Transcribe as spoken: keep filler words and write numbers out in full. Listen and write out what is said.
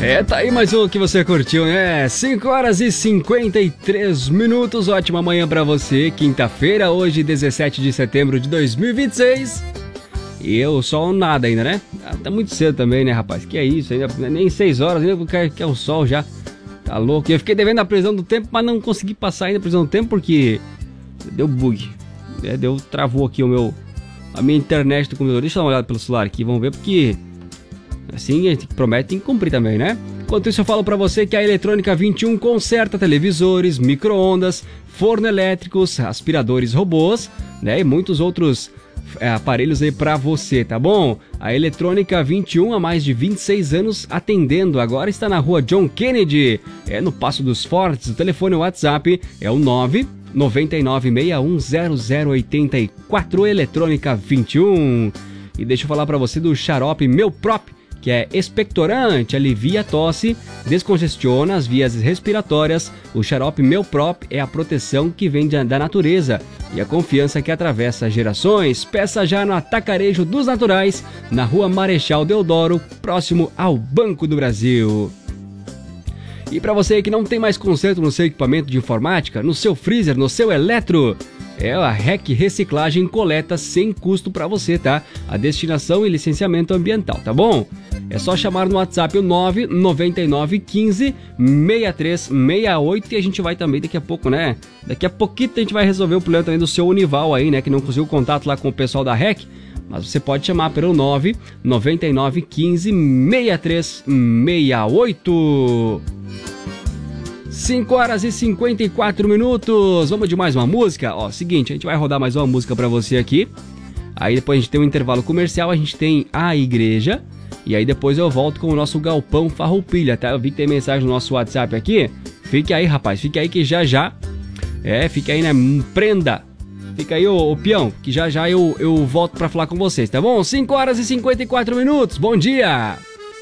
É, tá aí mais um que você curtiu, né? cinco horas e cinquenta e três minutos, ótima manhã pra você. Quinta-feira, hoje, dezessete de setembro de dois mil e vinte e seis. E o sol nada ainda, né? Tá muito cedo também, né, rapaz? Que é isso, ainda nem seis horas, ainda quer, quer o sol já. Tá louco. Eu fiquei devendo a previsão do tempo, mas não consegui passar ainda a previsão do tempo porque deu bug. É, deu, travou aqui o meu, a minha internet do computador. Deixa eu dar uma olhada pelo celular aqui, vamos ver, porque assim a gente promete tem que cumprir também, né? Enquanto isso eu falo pra você que a Eletrônica vinte e um conserta televisores, micro-ondas, forno elétricos, aspiradores robôs, né? E muitos outros é, aparelhos aí pra você, tá bom? A Eletrônica vinte e um há mais de vinte e seis anos atendendo, agora está na rua John Kennedy, é no Passo dos Fortes. O telefone WhatsApp é o nove nove nove seis um zero zero oito quatro, Eletrônica vinte e um. E deixa eu falar pra você do xarope Meu Prop, que é expectorante, alivia a tosse, descongestiona as vias respiratórias. O xarope Meu Prop é a proteção que vem da natureza e a confiança que atravessa gerações. Peça já no Atacarejo dos Naturais, na rua Marechal Deodoro, próximo ao Banco do Brasil. E para você que não tem mais conserto no seu equipamento de informática, no seu freezer, no seu eletro, é a R E C Reciclagem coleta sem custo para você, tá? A destinação e licenciamento ambiental, tá bom? É só chamar no WhatsApp o nove nove nove um cinco seis três seis oito e a gente vai também daqui a pouco, né? Daqui a pouquinho a gente vai resolver o problema também do seu Unival aí, né? Que não conseguiu contato lá com o pessoal da R E C, mas você pode chamar pelo nove nove nove um cinco seis três seis oito. cinco horas e cinquenta e quatro minutos, vamos de mais uma música? Ó, seguinte, a gente vai rodar mais uma música pra você aqui. Aí depois a gente tem um intervalo comercial, a gente tem a igreja. E aí depois eu volto com o nosso galpão Farroupilha, tá? Eu vi que tem mensagem no nosso WhatsApp aqui. Fique aí, rapaz, fique aí que já já... É, fique aí, né? Prenda! Fica aí, ô, ô peão, que já já eu, eu volto pra falar com vocês, tá bom? cinco horas e cinquenta e quatro minutos, bom dia!